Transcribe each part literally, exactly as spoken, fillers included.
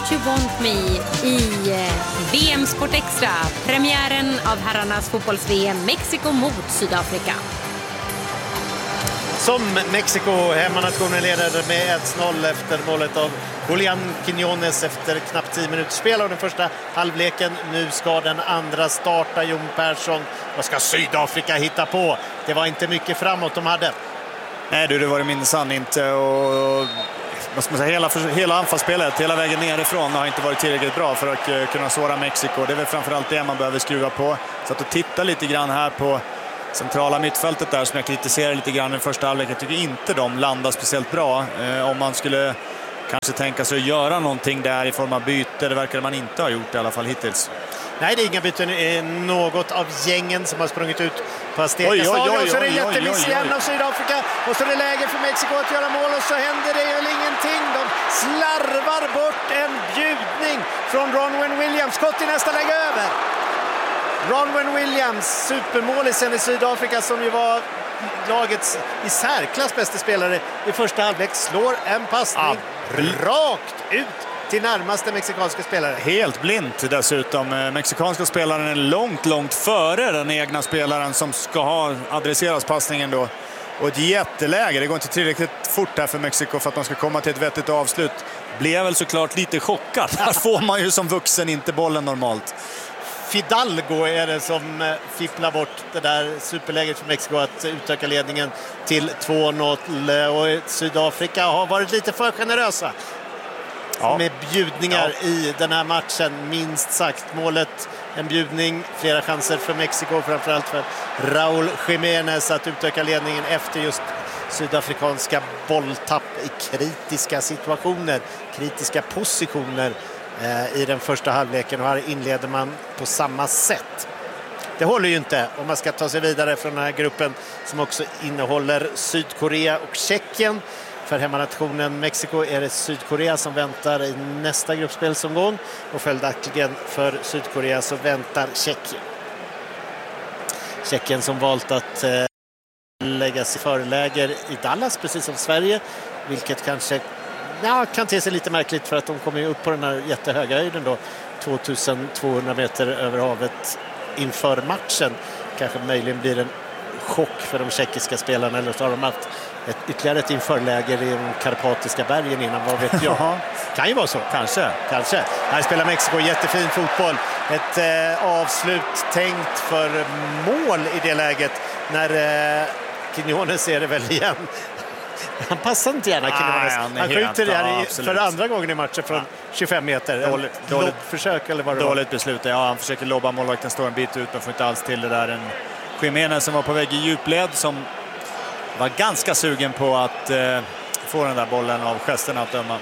Don't You Want Me i V M Sport Extra, premiären av herrarnas fotbolls-V M Mexiko mot Sydafrika. Som Mexiko, hemmanationen leder med ett noll efter målet av Julián Quiñones efter knappt tio minuter spel av den första halvleken. Nu ska den andra starta. Jon Persson, vad ska Sydafrika hitta på? Det var inte mycket framåt de hade. Nej du, det var det minsann inte. Och, vad ska man säga, hela, hela anfallsspelet, hela vägen nerifrån har inte varit tillräckligt bra för att kunna såra Mexiko. Det är väl framförallt det man behöver skruva på. Så att titta lite grann här på centrala mittfältet där som jag kritiserar lite grann i den första halvlek. Jag tycker inte de landar speciellt bra. Eh, om man skulle kanske tänka sig att göra någonting där i form av byte, det verkar man inte ha gjort i alla fall hittills. Nej, det är inga byten. Det är något av gängen som har sprungit ut på Azteca oj, oj, oj, stadion. oj, Så är det oj, jättemiss oj, oj. igen av Sydafrika. Och så är det läge för Mexiko att göra mål och så händer det väl ingenting. De slarvar bort en bjudning från Ronwen Williams. Skott i nästa läge över. Ronwen Williams, supermålisen i Sydafrika som ju var lagets i särklass bästa spelare i första halvlek, slår en passning ah, rakt ut till närmaste mexikanska spelare. Helt blint dessutom. Mexikanska spelaren är långt, långt före den egna spelaren som ska ha adresseras passningen då. Och ett jätteläge. Det går inte tillräckligt fort här för Mexiko för att de ska komma till ett vettigt avslut. Blev väl såklart lite chockad. Här får man ju som vuxen inte bollen normalt. Fidalgo är det som fipplar bort det där superläget för Mexiko att utöka ledningen till två noll. Och Sydafrika har varit lite för generösa ja. med bjudningar ja. i den här matchen. Minst sagt, målet en bjudning, flera chanser för Mexiko, framförallt för Raúl Jiménez att utöka ledningen efter just sydafrikanska bolltapp i kritiska situationer, kritiska positioner i den första halvleken, och här inleder man på samma sätt. Det håller ju inte om man ska ta sig vidare från den här gruppen som också innehåller Sydkorea och Tjeckien. För hemmanationen Mexiko är det Sydkorea som väntar i nästa gruppspelsomgång, och följaktligen för Sydkorea så väntar Tjeckien. Tjeckien som valt att eh, lägga sig förläger i Dallas precis som Sverige, vilket kanske ja, kan te sig lite märkligt för att de kommer upp på den här jättehöga höjden då, tvåtusentvåhundra meter över havet inför matchen. Kanske möjligen blir en chock för de tjeckiska spelarna, eller så har de haft ett, ytterligare ett införläger i de karpatiska bergen innan, vad vet jag. Kan ju vara så. Kanske. Kanske. Här spelar Mexiko jättefin fotboll. Ett eh, avslut tänkt för mål i det läget när eh, Quiñones ser det väl igen. Han passar inte gärna Quiñones. Han, han skjuter det här i, för andra gången i matchen från tjugofem meter. Dåligt, dåligt försök eller vad det Dåligt beslut. Ja, han försöker lobba målvakten, står en bit ut men får inte alls till det där. En Jiménez som var på väg i djupled som var ganska sugen på att eh, få den där bollen av gesterna att döma.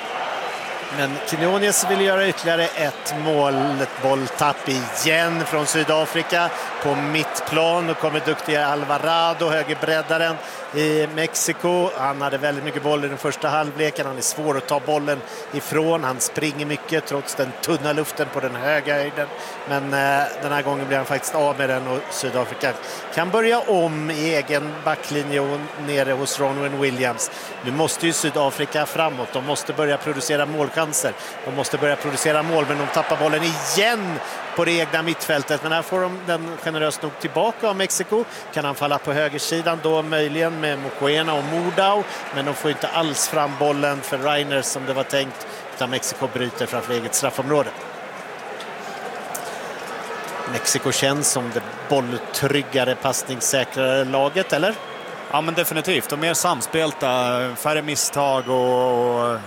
Men Quiñones vill göra ytterligare ett mål, ett bolltapp igen från Sydafrika på mittplan. Och kommer duktiga Alvarado, högerbreddaren i Mexiko. Han hade väldigt mycket boll i den första halvleken. Han är svår att ta bollen ifrån. Han springer mycket trots den tunna luften på den höga höjden. Men eh, den här gången blir han faktiskt av med den, och Sydafrika kan börja om i egen backlinje och nere hos Ronwen Williams. Nu måste ju Sydafrika framåt. De måste börja producera målchanser. De måste börja producera mål, men de tappar bollen igen på det egna mittfältet. Men här får de den generöst nog tillbaka av Mexiko. Kan han falla på högersidan då möjligen med Mokoena och Mordau. Men de får inte alls fram bollen för Reiner som det var tänkt. Utan Mexiko bryter framför eget straffområde. Mexiko känns som det bolltryggare, passningssäkrare laget, eller? Ja, men definitivt. Och mer samspelta, färre misstag och...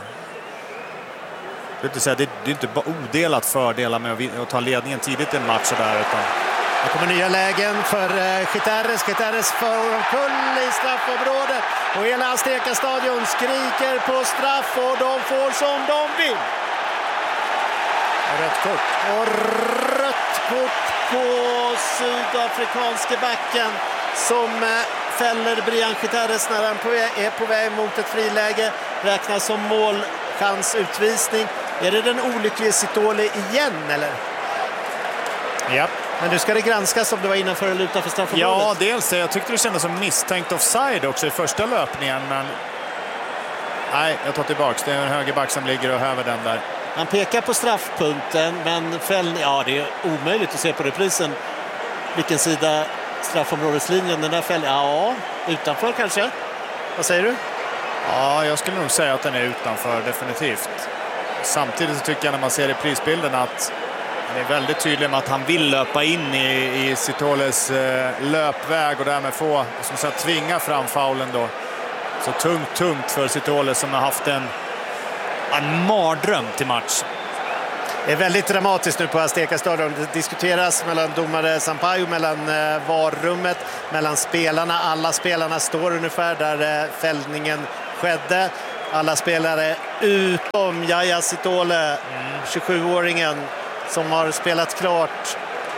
Det är inte bara odelat fördelar med att ta ledningen tidigt i en match där, utan det kommer nya lägen för Gutierrez. Gutierrez får kull i straffområdet och hela Azteca stadion skriker på straff, och de får som de vill. Och rött kort. Och rött kort på sydafrikanske backen som fäller Brian Gutierrez när han är på väg mot ett friläge. Räknas som målchans utvisning. Är det den olyckliga Sitole igen, eller? Ja. Men nu ska det granskas om det var innanför eller utanför straffområdet. Ja, dels. Jag tyckte det kändes som misstänkt offside också i första löpningen, men nej, jag tar tillbaks. Det är en högerback som ligger och häver den där. Han pekar på straffpunkten, men fäll... ja, det är omöjligt att se på reprisen vilken sida straffområdeslinjen den där fäll... ja, utanför kanske. Vad säger du? Ja, jag skulle nog säga att den är utanför, definitivt. Samtidigt så tycker jag när man ser reprisbilden att han är väldigt tydlig med att han vill löpa in i, i Sitoles eh, löpväg och därmed få, som sagt, tvinga fram faulen då. Så tungt, tungt för Sitole som har haft en, en mardröm till match. Det är väldigt dramatiskt nu på Azteca Stadion. Det diskuteras mellan domare Sampaio, mellan eh, varummet, mellan spelarna. Alla spelarna står ungefär där eh, fällningen skedde. Alla spelare utom Yaya Sitole, mm. tjugosjuåringen som har spelat klart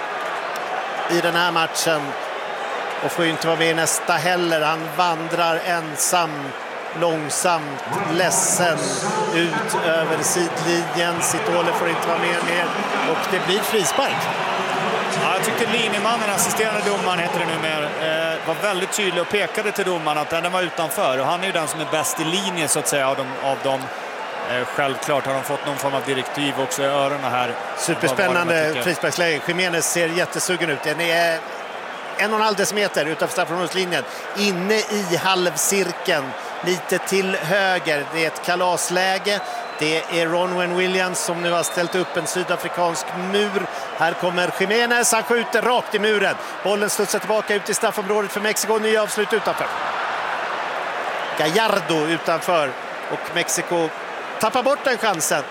i den här matchen och får ju inte vara med i nästa heller. Han vandrar ensam, långsamt, ledsen ut över sidlinjen. Sitole får inte vara med mer och det blir frispark. Ja, jag tyckte linjemannen, assisterande domaren heter det numera, eh, var väldigt tydlig och pekade till domaren att den var utanför. Och han är ju den som är bäst i linje så att säga av dem. Av dem. Eh, självklart har de fått någon form av direktiv också i öronen här. Superspännande frisparksläge. Jiménez ser jättesugen ut. Den är en och en halv decimeter utanför straffområdeslinjen. Inne i halvcirkeln. Lite till höger. Det är ett kalasläge. Det är Ronwen Williams som nu har ställt upp en sydafrikansk mur. Här kommer Jiménez. Han skjuter rakt i muren. Bollen studsar tillbaka ut i straffområdet för Mexiko. Nya avslut utanför. Gallardo utanför. Och Mexiko tappar bort den chansen.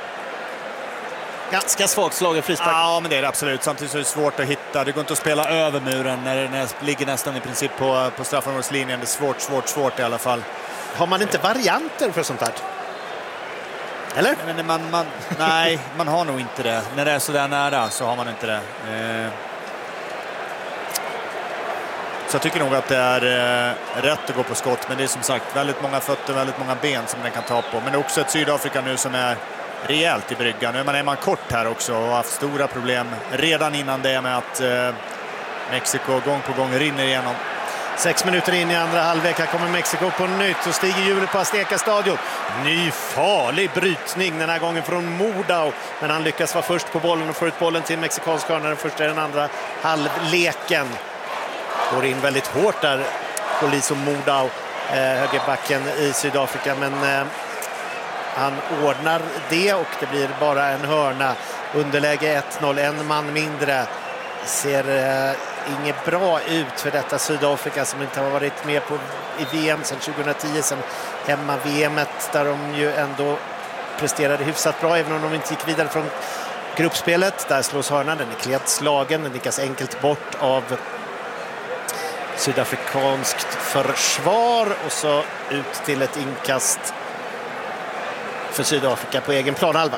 Ganska svagt slagen frispark. Ja, men det är det absolut. Samtidigt så är det svårt att hitta. Det går inte att spela över muren när det ligger nästan i princip på, på straffområdeslinjen. Det är svårt, svårt, svårt i alla fall. Har man inte varianter för sånt här? Eller? Men man, man, nej, man har nog inte det. När det är så där nära så har man inte det. Eh. Så jag tycker nog att det är eh, rätt att gå på skott. Men det är som sagt väldigt många fötter, väldigt många ben som den kan ta på. Men det är också ett Sydafrika nu som är rejält i bryggan. Nu är man kort här också och har haft stora problem redan innan det med att eh, Mexiko gång på gång rinner igenom. Sex minuter in i andra halvlek. Här kommer Mexiko på nytt och stiger hjulet på Azteca Stadion. Ny farlig brytning den här gången från Mordau. Men han lyckas vara först på bollen och får ut bollen till mexikansk hörna. Den första i den andra halvleken. Går in väldigt hårt där. Polis och Mordau, eh, högerbacken i Sydafrika. Men eh, han ordnar det och det blir bara en hörna. Underläge ett noll, en man mindre. Ser eh, inget bra ut för detta Sydafrika som inte har varit med på, i V M sedan tjugohundratio, sedan hemma-V M-et där de ju ändå presterade hyfsat bra även om de inte gick vidare från gruppspelet. Där slås hörnan, den är klent slagen, den nickas enkelt bort av sydafrikanskt försvar och så ut till ett inkast för Sydafrika på egen planhalva.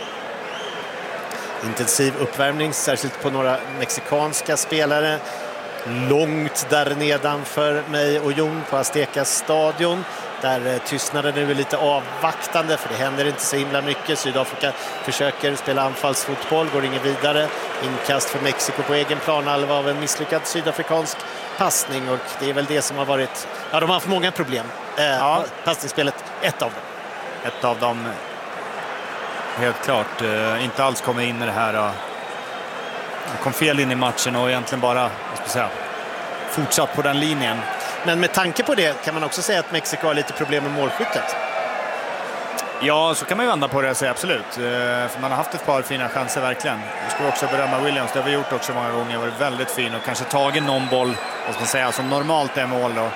Intensiv uppvärmning, särskilt på några mexikanska spelare. Långt där nedanför mig och Jon på Azteca Stadion. Där tystnaden nu är lite avvaktande för det händer inte så himla mycket. Sydafrika försöker spela anfallsfotboll, går ingen vidare. Inkast för Mexiko på egen planhalva av en misslyckad sydafrikansk passning och det är väl det som har varit... Ja, de har haft många problem. Eh, ja. Passningsspelet, ett av dem. Ett av dem... Helt klart, uh, inte alls kommer in i det här. Uh, kom fel in i matchen och egentligen bara vad ska jag säga, fortsatt på den linjen. Men med tanke på det kan man också säga att Mexiko har lite problem med målskyttet. Ja, så kan man ju vända på det och säga absolut. Uh, för man har haft ett par fina chanser verkligen. Nu ska vi också berömma Williams, det har vi gjort också många gånger. Varit väldigt fin och kanske tagit någon boll, vad ska man säga, som normalt är mål då.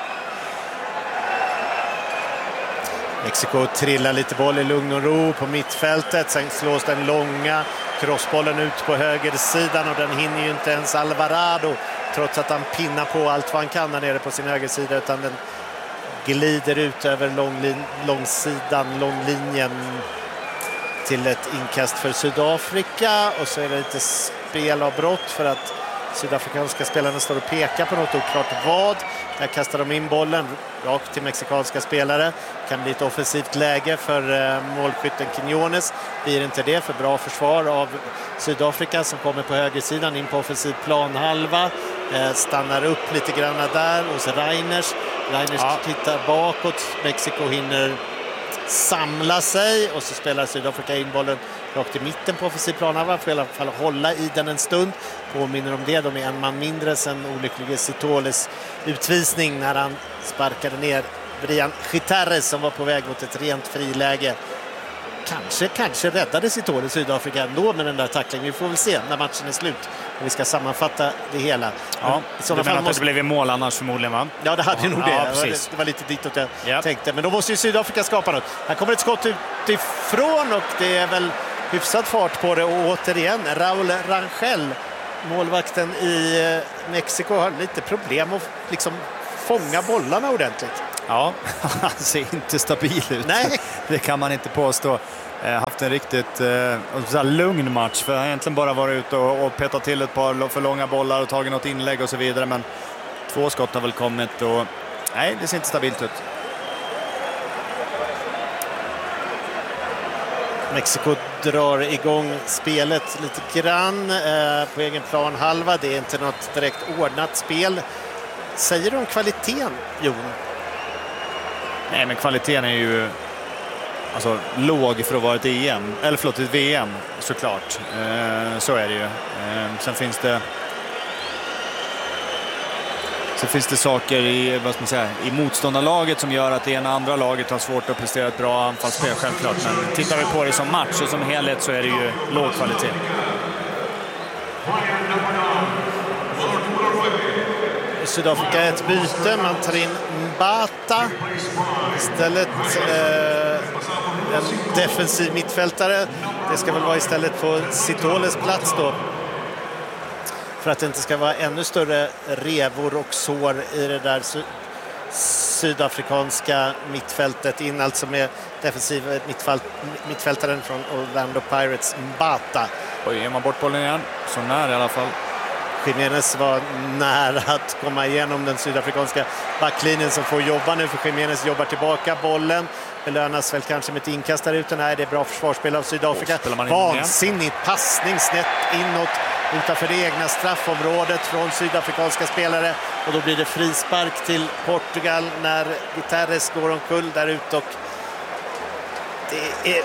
Mexiko trillar lite boll i lugn och ro på mittfältet. Sen slås den långa crossbollen ut på högersidan och den hinner ju inte ens Alvarado trots att han pinnar på allt vad han kan där nere på sin högersida, utan den glider ut över långlin- långsidan, långlinjen till ett inkast för Sydafrika och så är det lite spelavbrott för att sydafrikanska spelarna står och pekar på något oklart vad. Där kastar de in bollen rakt till mexikanska spelare. Kan bli ett offensivt läge för eh, målskytten Quiñones. Blir inte det för bra försvar av Sydafrika som kommer på högersidan in på offensiv planhalva. Eh, stannar upp lite grann där och så Reiners. Reiners ja. tittar bakåt. Mexiko hinner samla sig och så spelar Sydafrika in bollen rakt i mitten på offensiv planhalva, får i alla fall hålla i den en stund. Påminner om det, de är en man mindre sen olycklige Sitoles utvisning när han sparkade ner Brian Gutierrez som var på väg mot ett rent friläge. Kanske, kanske räddade Sitole Sydafrika ändå med den där tacklingen. Vi får väl se när matchen är slut och vi ska sammanfatta det hela. Ja, du menar att måste... det blev mål annars förmodligen, va? Ja, det hade ju nog ja, det. Ja, det. Det var lite ditåt jag yep. tänkte. Men då måste ju Sydafrika skapa något. Här kommer ett skott utifrån och det är väl hyfsad fart på det. Och återigen, Raúl Rangel, målvakten i Mexiko, har lite problem att liksom fånga bollarna ordentligt. Ja, han ser inte stabil ut. Nej. Det kan man inte påstå. Eh, haft en riktigt eh, så här lugn match. För han har egentligen bara varit ute och, och petat till ett par för långa bollar och tagit något inlägg och så vidare. Men två skott har väl kommit och nej, det ser inte stabilt ut. Mexiko drar igång spelet lite grann eh, på egen plan halva. Det är inte något direkt ordnat spel. Säger du om kvaliteten, Jon? Nej, men kvaliteten är ju alltså låg för att vara ett E M. Eller förlåt, ett V M såklart. Eh, så är det ju. Eh, sen finns det så finns det saker i, vad ska man säga, i motståndarlaget som gör att det ena andra laget har svårt att prestera ett bra anfallsspel, självklart. Men tittar vi på det som match och som helhet så är det ju låg kvalitet. Sydafrika ett byte, man tar in Mbata istället, eh, en defensiv mittfältare. Det ska väl vara istället på Sitoles plats då, för att det inte ska vara ännu större revor och sår i det där sy- sydafrikanska mittfältet. In alltså med defensiv mittfält, mittfältaren från Orlando Pirates, Mbata. Oj, ger man bort bollen igen? Så nära i alla fall. Jiménez var nära att komma igenom den sydafrikanska backlinjen som får jobba nu, för Jiménez jobbar tillbaka bollen. Belönas väl kanske med ett inkast där ute. Nej, det är bra försvarsspel av Sydafrika. Oh, vansinnigt passning snett inåt utanför det egna straffområdet från sydafrikanska spelare. Och då blir det frispark till Portugal när Gutierrez går omkull där ute. Och det är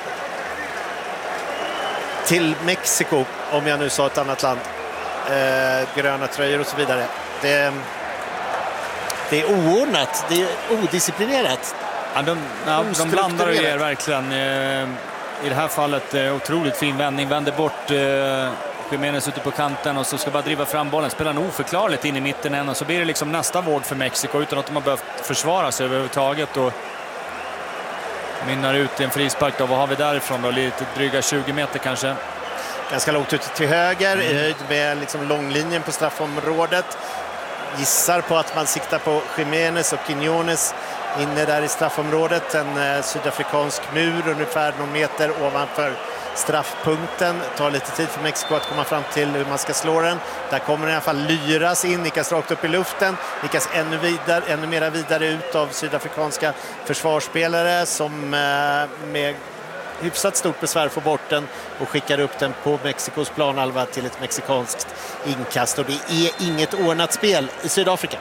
till Mexiko, om jag nu sa ett annat land. Eh, gröna tröjor och så vidare. Det, det är oordnat, det är odisciplinerat. Ja, de, ja, de blandar och ger verkligen. Eh, I det här fallet eh, otroligt fin vändning. Vänder bort eh, Jiménez ute på kanten och så ska bara driva fram bollen. Spelar nog oförklarligt in i mitten än och så blir det liksom nästa våg för Mexiko utan att de har behövt försvara sig överhuvudtaget. Och mynnar ut i en frispark då. Vad har vi därifrån då? Lite dryga tjugo meter kanske. Ganska långt ut till höger, mm. i höjd med liksom långlinjen på straffområdet. Gissar på att man siktar på Jiménez och Quiñones inne där i straffområdet. En eh, sydafrikansk mur ungefär någon meter ovanför straffpunkten. Tar lite tid för Mexiko att komma fram till hur man ska slå den. Där kommer den i alla fall lyras in, nickas rakt upp i luften. Nickas ännu, vidare, ännu mera vidare ut av sydafrikanska försvarsspelare som eh, med hyfsat stort besvär får bort den och skickar upp den på Mexikos planhalva till ett mexikanskt inkast. Och det är inget ordnat spel i Sydafrika.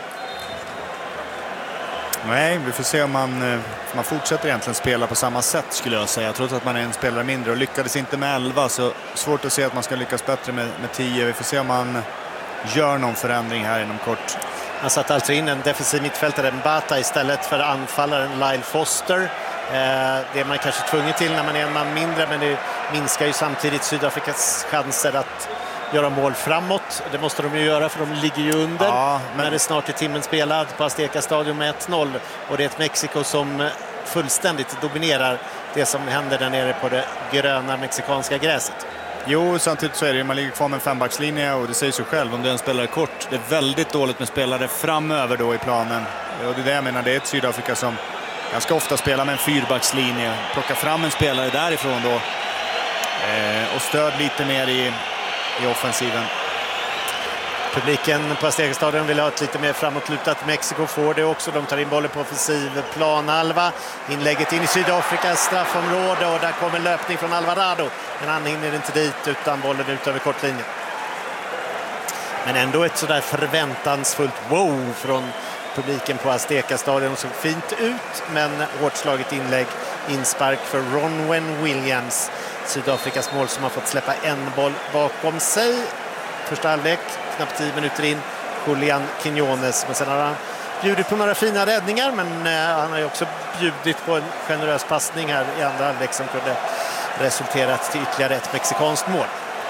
Nej, vi får se om man, man fortsätter egentligen spela på samma sätt skulle jag säga. Trots att man är en spelare mindre och lyckades inte med elva, så svårt att se att man ska lyckas bättre med, med tio. Vi får se om man gör någon förändring här inom kort. Han satt alltså in en defensiv mittfältare, Mbata, istället för anfallaren Lyle Foster. Det är man kanske tvungen till när man är en man mindre, men det minskar ju samtidigt Sydafrikas chanser att göra mål framåt. Det måste de ju göra, för de ligger ju under. Ja, men när det snart är timmen spelad på Azteca Stadion med ett noll. Och det är ett Mexiko som fullständigt dominerar det som händer där nere på det gröna mexikanska gräset. Jo, samtidigt så är det, man ligger kvar med en fembackslinje och det säger sig själv om det är en spelare kort. Det är väldigt dåligt med spelare framöver då i planen. Och det är det jag menar, det är ett Sydafrika som ganska ofta spelar med en fyrbackslinje. Plocka fram en spelare därifrån då. Eh, och stöd lite mer i, i offensiven. Publiken på Azteca Stadion vill ha ett lite mer framåtlutat Mexiko, får det också. De tar in bollen på offensiv planhalva. Inlägget in i Sydafrikas straffområde och där kommer löpning från Alvarado. Men han hinner inte dit utan bollen ut över kortlinjen. Men ändå ett sådär förväntansfullt wow från publiken på Azteca Stadion. Såg fint ut, men hårt slaget inlägg. Inspark för Ronwen Williams Sydafrikas mål som har fått släppa en boll bakom sig. Första halvlek, knappt tio minuter in. Julian Quiñones, men sen har han bjudit på några fina räddningar, men eh, han har ju också bjudit på en generös passning här i andra halvlek som kunde resulterat till ytterligare ett mexikanskt mål.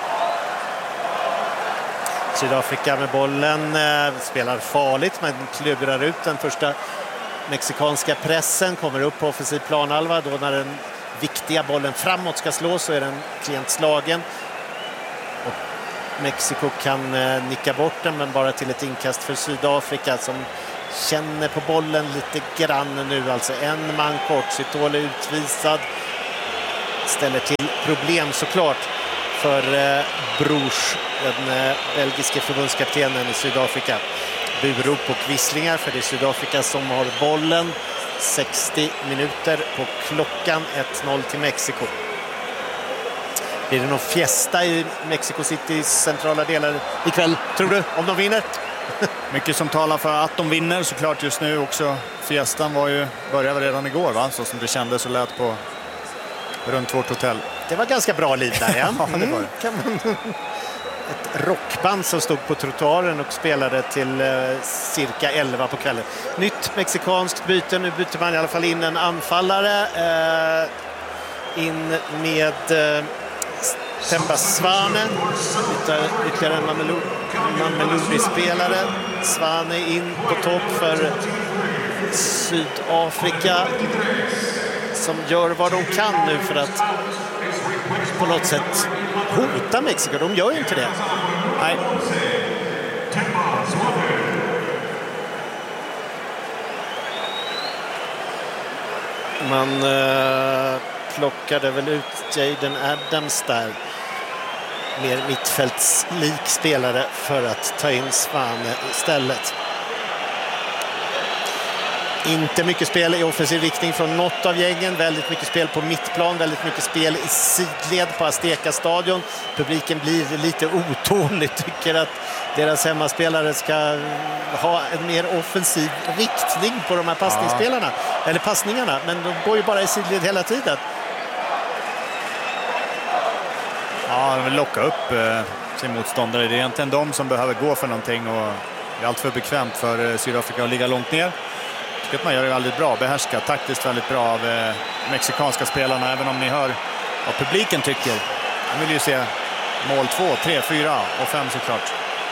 Sydafrika med bollen eh, spelar farligt, men klubbrar ut den första mexikanska pressen, kommer upp på offensiv planhalva. Då när den viktiga bollen framåt ska slås så är den klent slagen. Och Mexiko kan eh, nicka bort den, men bara till ett inkast för Sydafrika som känner på bollen lite grann nu. Alltså en man kort, Sitole utvisad. Ställer till problem såklart för eh, Bruch, den eh, belgiske förbundskaptenen i Sydafrika. Burop och kvisslingar, för det är Sydafrika som har bollen. sextio minuter på klockan, ett noll till Mexiko. Blir det någon fiesta i Mexico Citys centrala delar ikväll, tror du, om de vinner? Mycket som talar för att de vinner såklart just nu också. Fiestan var ju, började redan igår, va? Så som det kändes och lät på runt vårt hotell. Det var ganska bra liv där, ja. Ja, det var det. Kan man... Ett rockband som stod på trottoaren och spelade till eh, cirka elva på kvällen. Nytt mexikanskt byte. Nu byter man i alla fall in en anfallare. Eh, in med eh, Temba Svane. Byter ytterligare en Mamelodi-spelare. Svane in på topp för Sydafrika, som gör vad de kan nu för att på något sätt hota Mexiko. De gör ju inte det. Nej. Man eh, plockade väl ut Jaden Adams där. Mer mittfältslik spelare för att ta in Svane istället. Inte mycket spel i offensiv riktning från något av gängen. Väldigt mycket spel på mittplan. Väldigt mycket spel i sidled på Azteca-stadion. Publiken blir lite otålig. Tycker att deras hemmaspelare ska ha en mer offensiv riktning på de här passningsspelarna. Ja. Eller passningarna. Men de går ju bara i sidled hela tiden. Ja, de vill locka upp eh, sin motståndare. Det är egentligen de som behöver gå för någonting. Och det är allt för bekvämt för eh, Sydafrika att ligga långt ner. Att man gör det väldigt bra, behärskat, taktiskt väldigt bra av eh, mexikanska spelarna, även om ni hör vad publiken tycker. De vill ju se mål två, tre, fyra och fem såklart.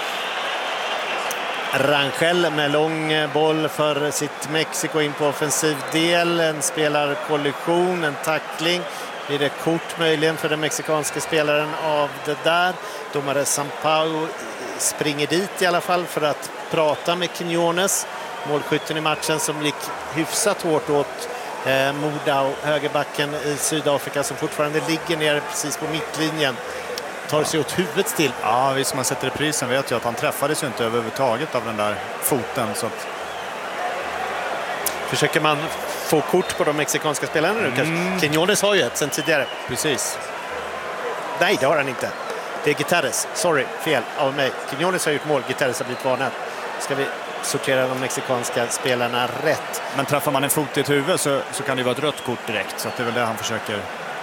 Rangel med lång boll för sitt Mexiko in på offensiv del. En spelarkollision, en tackling. Blir det kort möjligen för den mexikanska spelaren av det där. Domare Sampaio springer dit i alla fall för att prata med Quiñones. Målskytten i matchen som gick hyfsat hårt åt eh, Modau, högerbacken i Sydafrika, som fortfarande ligger ner precis på mittlinjen. Tar sig åt huvudet till. Ja, vi som har sett reprisen vet ju att han träffades ju inte överhuvudtaget av den där foten. Så att... Försöker man få kort på de mexikanska spelarna nu? Mm. Quiñones har ju ett sen tidigare. Precis. Nej, det har han inte. Det är Gutierrez. Sorry, fel av mig. Quiñones har gjort mål, Gutierrez har blivit varnad. Ska vi sortera de mexikanska spelarna rätt? Men träffar man en fot i ett huvud så, så kan det vara ett rött kort direkt. Så att det är väl det han försöker...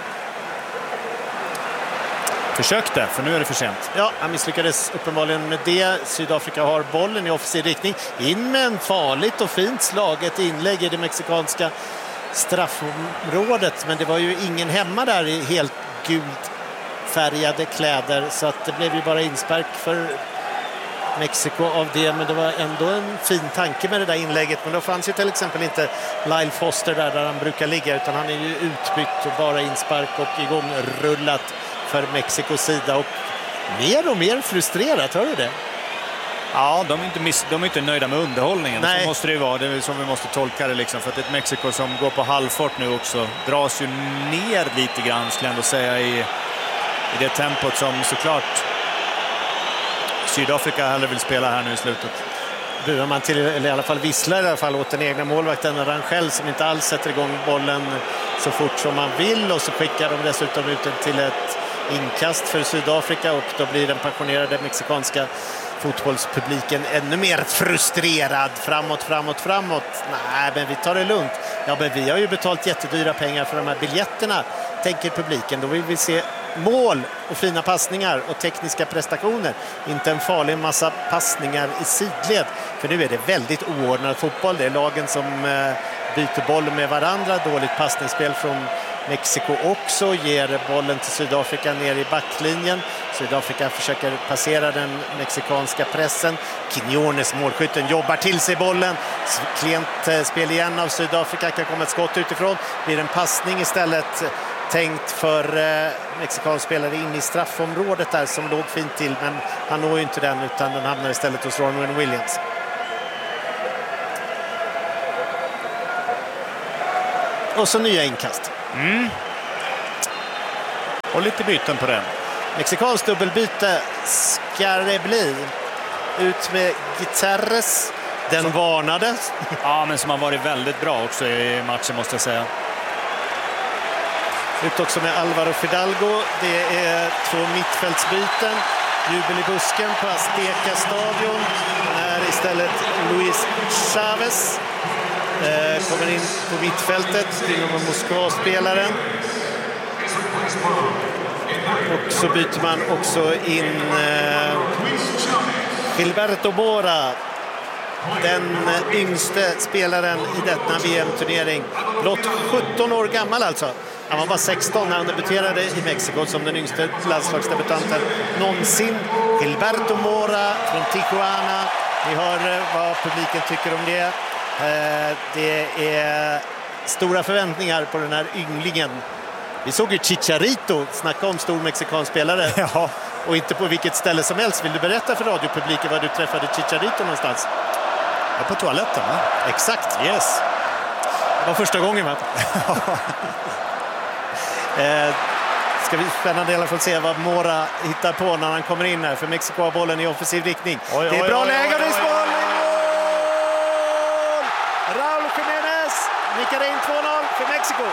Försökte, för nu är det för sent. Ja, han misslyckades uppenbarligen med det. Sydafrika har bollen i offensiv riktning. In med en farligt och fint slaget inlägg i det mexikanska straffområdet. Men det var ju ingen hemma där i helt gult färgade kläder. Så att det blev ju bara inspark för Mexiko av det. Men det var ändå en fin tanke med det där inlägget. Men då fanns ju till exempel inte Lyle Foster där, där han brukar ligga. Utan han är ju utbytt och bara inspark och igång rullat för Mexikos sida, och mer och mer frustrerat, hör du det? Ja, de är inte, miss, de är inte nöjda med underhållningen. Nej. Så måste det vara, det är som vi måste tolka det liksom, för att ett Mexiko som går på halvfart nu också dras ju ner lite grann, skulle jag ändå säga, i, i det tempot som såklart Sydafrika hellre vill spela här nu i slutet. Buar man till, eller i alla fall visslar i alla fall åt den egna målvakten Rangel, som inte alls sätter igång bollen så fort som man vill, och så skickar de dessutom ut den till ett inkast för Sydafrika, och då blir den passionerade mexikanska fotbollspubliken ännu mer frustrerad. Framåt, framåt, framåt. Nej, men vi tar det lugnt. Ja, men vi har ju betalt jättedyra pengar för de här biljetterna, tänker publiken. Då vill vi se mål och fina passningar och tekniska prestationer. Inte en farlig massa passningar i sidled. För nu är det väldigt oordnad fotboll. Det är lagen som eh, byter boll med varandra. Dåligt passningsspel från Mexiko också. Ger bollen till Sydafrika ner i backlinjen. Sydafrika försöker passera den mexikanska pressen. Quinones, målskytten, jobbar till sig bollen. Klent spel igen av Sydafrika. Kan komma ett skott utifrån. Blir en passning istället tänkt för eh, mexikansk spelare in i straffområdet där som låg fint till. Men han når ju inte den utan den hamnar istället hos Ronwen Williams. Och så nya inkast. Mm. Och lite byten på den. Mexikansk dubbelbyte ska det bli. Ut med Gutierrez. Den som varnade. Ja, men som har varit väldigt bra också i matchen måste jag säga. Ut också med Alvaro Fidalgo. Det är två mittfältsbyten. Jubel i busken på Azteca stadion. När istället Luis Chavez eh, kommer in på mittfältet. Dynamo Moskva-spelaren. Och så byter man också in eh, Gilberto Mora. Den yngste spelaren i denna V M-turnering. Blott sjutton år gammal alltså. Han var bara sexton när han debuterade i Mexiko som den yngste landslagsdebutanten någonsin. Gilberto Mora från Tijuana. Ni hör vad publiken tycker om det. Det är stora förväntningar på den här ynglingen. Vi såg ju Chicharito snacka om stor mexikansk spelare. Ja. Och inte på vilket ställe som helst. Vill du berätta för radiopubliken var du träffade Chicharito någonstans? Ja, på toaletten, va? Exakt. Yes. Det var första gången, va? eh, ska vi spännande i alla fall se vad Mora hittar på när han kommer in här. För Mexiko har bollen i offensiv riktning. Oj, det är oj, bra oj, läge och det är mål! Raúl Jiménez nickar in två noll för Mexiko.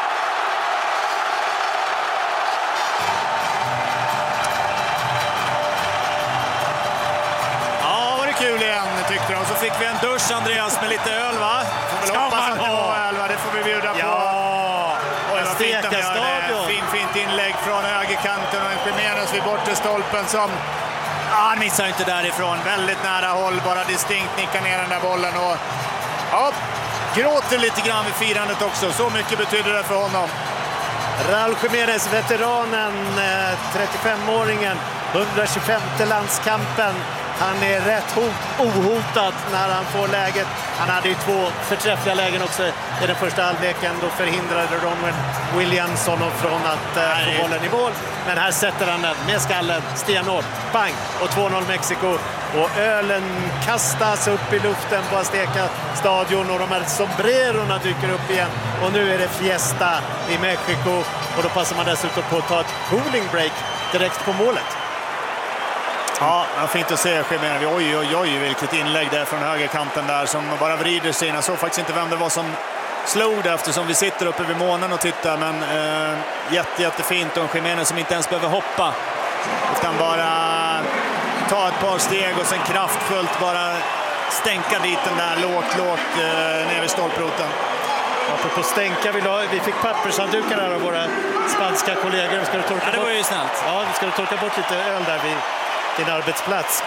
Kul igen tyckte de. Så fick vi en dusch, Andreas, med lite öl, va? Får väl hoppas att det var öl, va? Det får vi bjuda på. Ja, och Azteca stadion. Fin, fint inlägg från högerkanten och en Jiménez vid bortre stolpen som ah, han missar inte därifrån. Väldigt nära håll, bara distinkt nickar ner den där bollen och ja, gråter lite grann vid firandet också. Så mycket betyder det för honom. Raúl Jiménez, veteranen, trettiofemåringen, etthundratjugofemte landskampen. Han är rätt hot, ohotad när han får läget. Han hade ju två förträffliga lägen också i den första halvleken. Då förhindrade Ronwen Williams honom från att uh, få bollen i mål. Men här sätter han den med skallen, stenhårt, bang, och två noll Mexiko. Och ölen kastas upp i luften på Azteca stadion och de här sombrerorna dyker upp igen. Och nu är det fiesta i Mexiko och då passar man dessutom på att ta ett cooling break direkt på målet. Ja, det var fint att se Jiménez. Oj, oj, oj, vilket inlägg där från högerkanten där som bara vrider sig in. Jag såg faktiskt inte vem det var som slog det eftersom vi sitter uppe vid månen och tittar. Men eh, jätte, jättefint och Jiménez som inte ens behöver hoppa. Utan bara ta ett par steg och sen kraftfullt bara stänka dit den där lågt, lågt eh, ner vid stolproten. Apropå stänka, vi, la, vi fick pappershanddukar här av våra spanska kollegor. Ska du torka ja, det var ju snällt. Bort? Ja, ska du torka bort lite öl där vid din arbetsplats.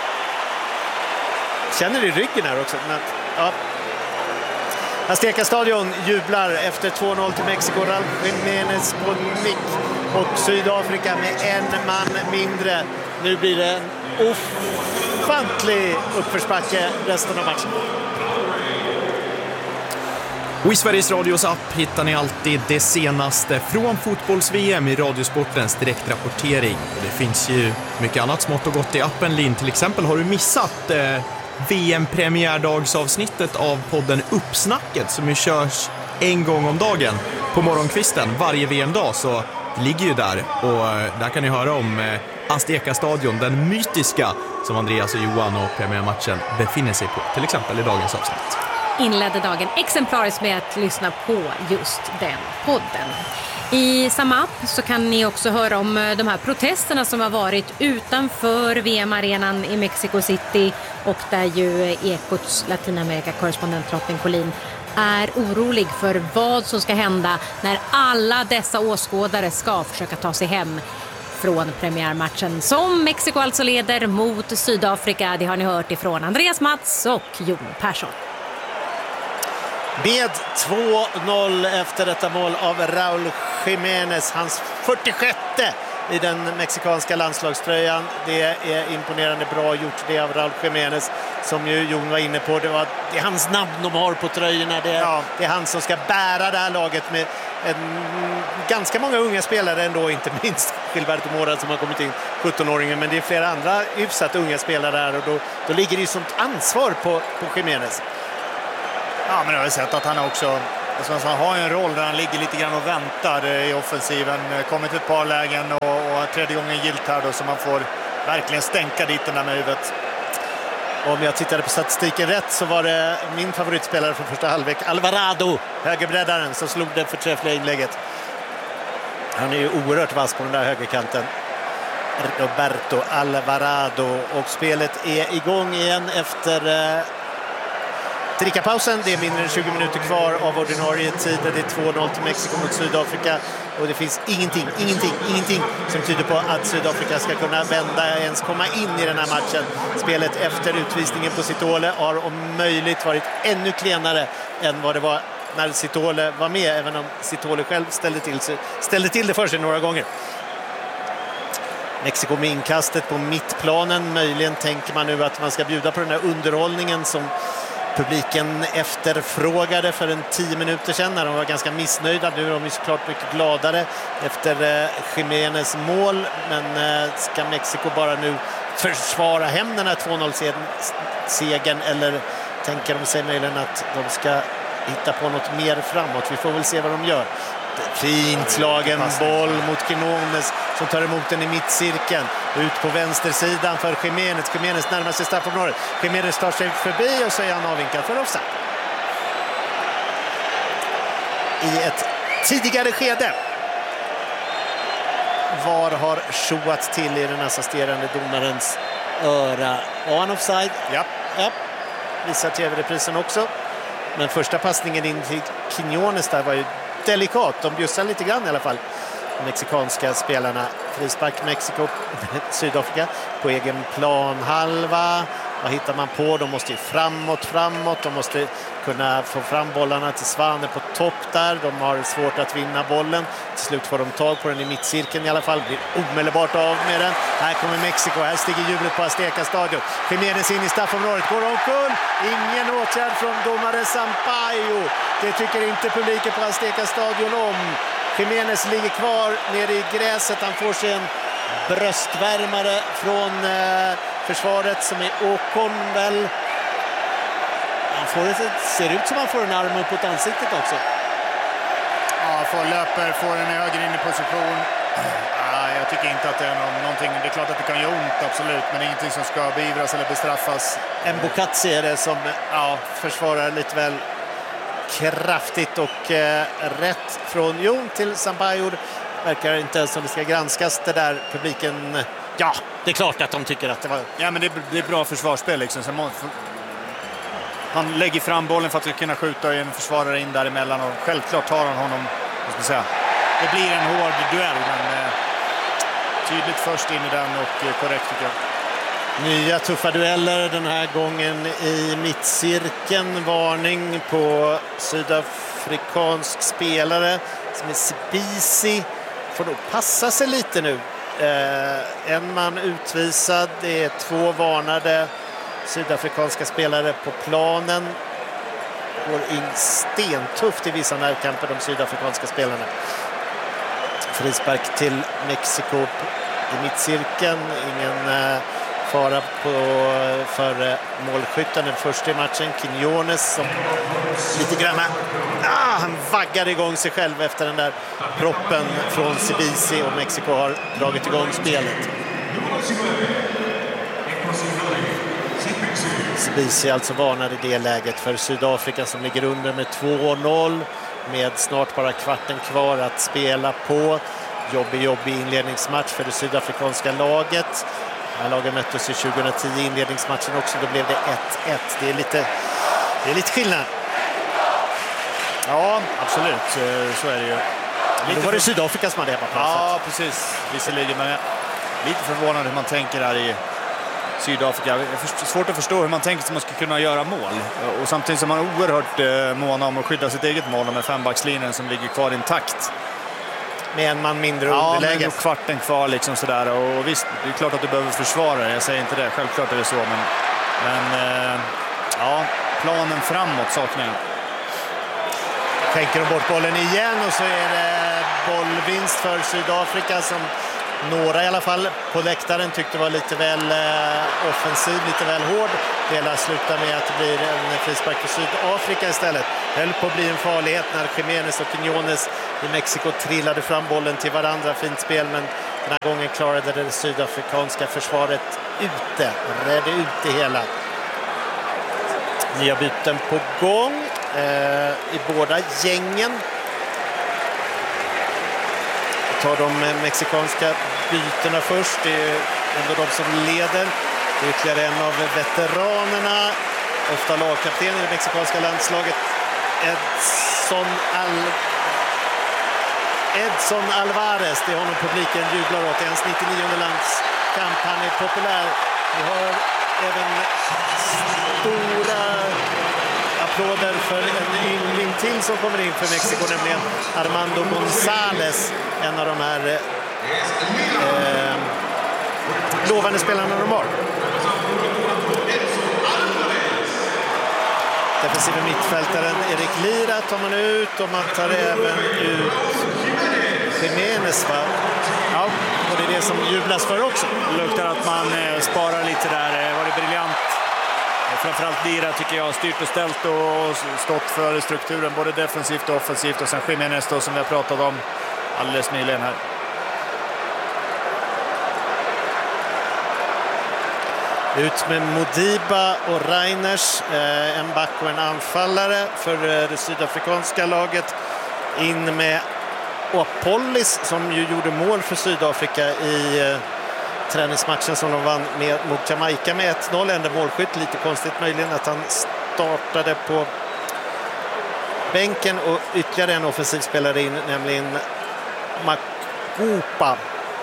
Känner i ryggen här också. Men, ja. Azteca stadion jublar efter två noll till Mexiko. Raúl Jiménez på nick. Och Sydafrika med en man mindre. Nu blir det en ofantlig uppförsbacke resten av matchen. Och i Sveriges Radios app hittar ni alltid det senaste från fotbolls-V M i Radiosportens direktrapportering. Och det finns ju mycket annat smått och gott i appen, Linn. Till exempel har du missat eh, V M-premiärdagsavsnittet av podden Uppsnacket som ju körs en gång om dagen på morgonkvisten varje V M-dag. Så det ligger ju där och eh, där kan ni höra om eh, Azteca stadion, den mytiska som Andreas och Johan och premiärmatchen befinner sig på. Till exempel i dagens avsnitt. Inledde dagen exemplariskt med att lyssna på just den podden. I samma app så kan ni också höra om de här protesterna som har varit utanför V M-arenan i Mexico City och där ju Ekots Latinamerika-korrespondent Lotten Collin är orolig för vad som ska hända när alla dessa åskådare ska försöka ta sig hem. från premiärmatchen som Mexiko alltså leder mot Sydafrika. Det har ni hört ifrån Andreas Mats och Jon Persson. Med två noll efter detta mål av Raúl Jiménez, hans fyrtiosjätte i den mexikanska landslagströjan. Det är imponerande bra gjort det av Raúl Jiménez, som ju Jon var inne på. Det, var, det är hans namn de har på tröjorna. Det är, ja. det är han som ska bära det här laget med en, ganska många unga spelare ändå, inte minst Gilberto Mora som har kommit in, sjutton-åringen, men det är flera andra hyfsat unga spelare där, och då, då ligger det ju sånt ansvar på, på Jiménez. Ja, men jag har sett att han också alltså, han har en roll där han ligger lite grann och väntar i offensiven. Kommit ett par lägen och, och tredje gången gilt här då, så man får verkligen stänka dit den där med huvudet. Om jag tittade på statistiken rätt så var det min favoritspelare från första halvlek, Alvarado, högerbreddaren, som slog det förträffliga inlägget. Han är ju oerhört vass på den där högerkanten, Roberto Alvarado, och spelet är igång igen efter eh, drickapausen. Det är mindre än tjugo minuter kvar av ordinarie tid. Det är två noll till Mexiko mot Sydafrika, och det finns ingenting, ingenting, ingenting som tyder på att Sydafrika ska kunna vända, ens komma in i den här matchen. Spelet efter utvisningen på Sitole har om möjligt varit ännu klenare än vad det var när Sitole var med, även om Sitole själv ställde till, ställde till det för sig några gånger. Mexiko med inkastet på mittplanen. Möjligen tänker man nu att man ska bjuda på den här underhållningen som publiken efterfrågade för en tio minuter sedan, när de var ganska missnöjda. Nu är de såklart mycket gladare efter eh, Jiménez mål, men eh, ska Mexiko bara nu försvara hem den här två noll-segern, eller tänker de sig möjligen att de ska hitta på något mer framåt? Vi får väl se vad de gör. Fint slagen boll mot Quinones som tar emot den i mittcirkeln. Ut på vänstersidan för Jiménez. Jiménez närmar sig straffområdet. Jiménez tar sig förbi och så är han avvinkad för offside. I ett tidigare skede. Var har tjoat till i den assisterande domarens öra? Var han offside? Ja. ja. Visar tv-reprisen också. Men första passningen in till Quinones där var ju delikat. De bjussar lite grann i alla fall, de mexikanska spelarna. Frispark Mexiko, Sydafrika på egen planhalva. Vad hittar man på? De måste ju framåt, framåt. De måste kunna få fram bollarna till Svane på topp där. De har svårt att vinna bollen. Till slut får de tag på den i mittcirkeln i alla fall. Blir omedelbart av med den. Här kommer Mexiko. Här stiger jublet på Azteca stadion. Jiménez in i straffområdet. Går omkull. Ingen åtgärd från domare Sampaio. Det tycker inte publiken på Azteca stadion om. Jiménez ligger kvar nere i gräset. Han får sig en bröstvärmare från eh, försvaret som är Åkon väl. Han får det, ser ut som han får en arm uppåt ansiktet också. Ja, får löper, får en höger in i position. Ja, jag tycker inte att det är någon, någonting. Det är klart att det kan göra ont, absolut, men ingenting som ska beivras eller bestraffas. Mbokatsi är det som ja, försvarar lite väl kraftigt, och eh, rätt från Jon till Sampaio. Verkar inte ens som det ska granskas det där. Publiken, ja, det är klart att de tycker att det var... Ja, men det, det är bra försvarsspel liksom. Så man, han lägger fram bollen för att kunna skjuta en försvarare in däremellan, och självklart tar han honom, vad ska jag säga. Det blir en hård duell, men eh, tydligt först in i den och eh, korrekt tycker jag. Nya tuffa dueller den här gången i mittcirkeln. Varning på sydafrikansk spelare som är Sibisi. Får då passa sig lite nu. Eh, en man utvisad. Det är två varnade sydafrikanska spelare på planen. Går in stentufft i vissa närkamper, de sydafrikanska spelarna. Frispark till Mexiko i mittcirkeln. Ingen... Eh, fara på för målskytten den första i matchen, Quinones, som lite grann ah, han vaggar igång sig själv efter den där proppen från Sibisi, och Mexiko har dragit igång spelet. Sibisi alltså varnar i det läget för Sydafrika som ligger under med två noll med snart bara kvarten kvar att spela på. Jobbig, jobbig inledningsmatch för det sydafrikanska laget. Lagen möttes i tjugohundratio inledningsmatchen också, då blev det ett ett. Det är lite, det är lite skillnad. Ja, absolut. Så är det ju. Lite var det Sydafrika som hade hemmaplan. Ja, precis. Visserligen, men lite förvånad hur man tänker här i Sydafrika. Det är svårt att förstå hur man tänker att man ska kunna göra mål. Och samtidigt som man är oerhört eh, måna om att skydda sitt eget mål med fembackslinjen som ligger kvar intakt. Med en man mindre ja, underläge. Ja, kvarten kvar liksom sådär. Och visst, det är klart att du behöver försvara. Jag säger inte det, självklart är det så. Men, men eh, ja, planen framåt saknar jag. Skänker de bort bollen igen och så är det bollvinst för Sydafrika som några i alla fall på läktaren tyckte var lite väl eh, offensiv, lite väl hård. Det hela slutar med att det blir en frispark för Sydafrika istället. Höll på att bli en farlighet när Jiménez och Quiñones i Mexiko trillade fram bollen till varandra. Fint spel, men den här gången klarade det sydafrikanska försvaret ute. Redde ut det hela. Nya byten på gång eh, i båda gängen. Tar de mexikanska bytena först. Det är ändå de som leder. Det är ytterligare en av veteranerna. Ofta lagkapten i det mexikanska landslaget. Edson, Al... Edson Alvarez. Det är honom publiken jublar åt. Det är hans nittionionde landskamp. Han är populär. Vi har även stora applåder för en yngling till som kommer in för Mexiko, nämligen Armando González, en av de här eh, lovande spelarna de har. Defensiva mittfältaren Erik Lira tar man ut och man tar även ut Jiménez, va? Ja, och det är det som jublas för också. Det luktar att man eh, sparar lite där. Eh, var det briljant. Framförallt Lira tycker jag har styrt och ställt och stått för strukturen både defensivt och offensivt. Och sen Jiménez då, som vi har pratat om alldeles nyligen här. Ut med Modiba och Reiners, eh, en back och en anfallare för eh, det sydafrikanska laget. In med Apollis som ju gjorde mål för Sydafrika i eh, träningsmatchen som de vann med, mot Jamaica med ett noll. Enda målskytt, lite konstigt möjligen att han startade på bänken och ytterligare en offensiv spelare in, nämligen Makupa.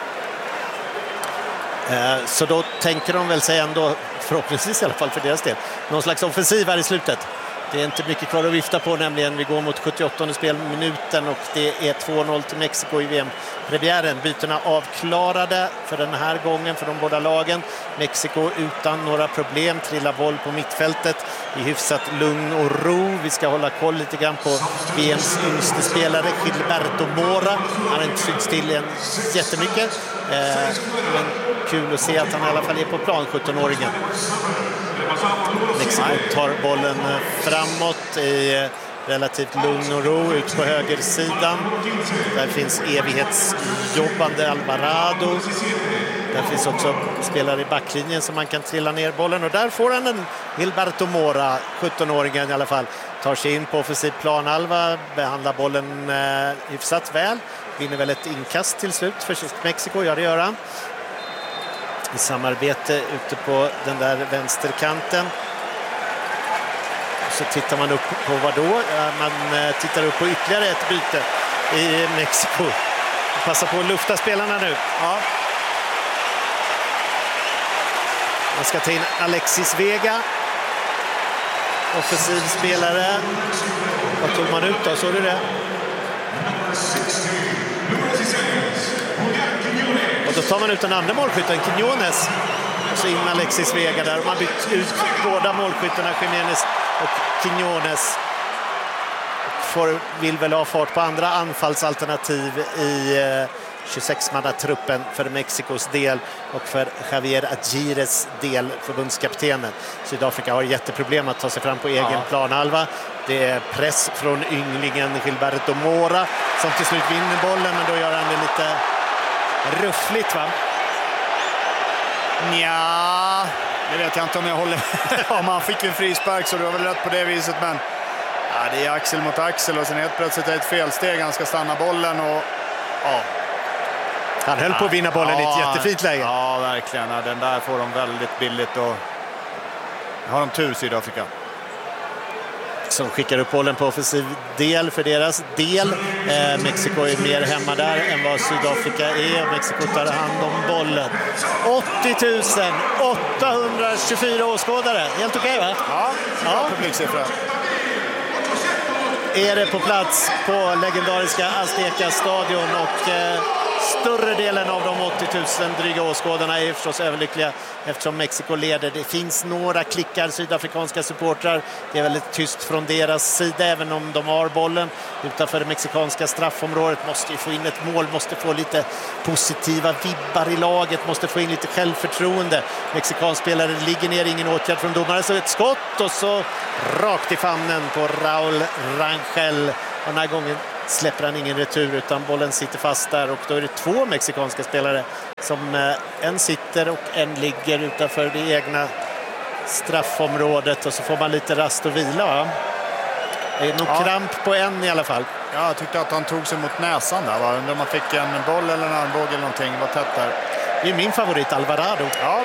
Så då tänker de väl sig ändå, förhoppningsvis i alla fall för deras del, någon slags offensiv här i slutet. Det är inte mycket kvar att vifta på, nämligen vi går mot sjuttioåttonde spelminuten och det är två noll till Mexiko i V M-premiären. Bytena avklarade för den här gången för de båda lagen. Mexiko utan några problem, trillar boll på mittfältet i hyfsat lugn och ro. Vi ska hålla koll lite grann på V M:s yngste spelare Gilberto Mora. Han har inte synts till än jättemycket, eh, men kul att se att han i alla fall är på plan, sjuttonåringen. Mexiko tar bollen framåt i relativt lugn och ro ut på högersidan. Där finns evighetsjobbande Alvarado. Där finns också spelare i backlinjen som man kan trilla ner bollen. Och där får han en Gilberto Mora, sjuttonåringen i alla fall. Tar sig in på offensiv planhalva, behandlar bollen eh, hyfsat väl. Vinner väl ett inkast till slut för Mexiko, ja det gör han. I samarbete ute på den där vänsterkanten. Så tittar man upp på vad då? Man tittar upp på ytterligare ett byte i Mexiko. Passa på att lufta spelarna nu. Ja. Man ska ta in Alexis Vega. Offensiv spelare. Vad tog man ut då? Såg du det? Och då tar man ut den andra målskytten, Quiñones. Och så in med Alexis Vega där. Och man bytt ut båda målskyttarna, Jiménez och Quiñones. Och får, vill väl ha fart på andra anfallsalternativ i eh, tjugosex-manna-truppen för Mexikos del och för Javier Agires del, förbundskaptenen. Sydafrika har jätteproblem att ta sig fram på egen ja. planhalva. Det är press från ynglingen Gilberto Mora som till slut vinner bollen, men då gör han det lite ruffligt, va? Nja, det vet jag inte om jag håller. Ja, man fick en frispark så du har väl rätt på det viset, men ja, det är axel mot axel och sen helt plötsligt är ett felsteg. Han ska stanna bollen och ja. Han höll på att vinna bollen ja, i ett jättefint läge. Ja, verkligen. Ja, den där får de väldigt billigt och har de tur, Sydafrika. som skickar upp bollen på offensiv del för deras del. Eh, Mexiko är mer hemma där än vad Sydafrika är. Mexiko tar hand om bollen. åttio tusen åttahundratjugofyra åskådare. Helt okej, va? Ja, ja. Publiksiffra. Är det på plats på legendariska Azteca-stadion och eh, större delen av de åttio tusen dryga åskådarna är förstås överlyckliga eftersom Mexiko leder. Det finns några klickar sydafrikanska supportrar. Det är väldigt tyst från deras sida även om de har bollen utanför det mexikanska straffområdet. Måste ju få in ett mål, måste få lite positiva vibbar i laget, måste få in lite självförtroende. Mexikansk spelare ligger ner, ingen åtgärd från domare, så ett skott och så rakt i famnen på Raul Rangel. Och den här gången släpper han ingen retur utan bollen sitter fast där och då är det två mexikanska spelare som eh, en sitter och en ligger utanför det egna straffområdet och så får man lite rast och vila, va? Det är nog ja. Kramp på en i alla fall. Ja, jag tyckte att han tog sig mot näsan där, va? Undrar om man fick en boll eller en armbåge eller någonting. Det var tätt där. Det är min favorit, Alvarado. Ja.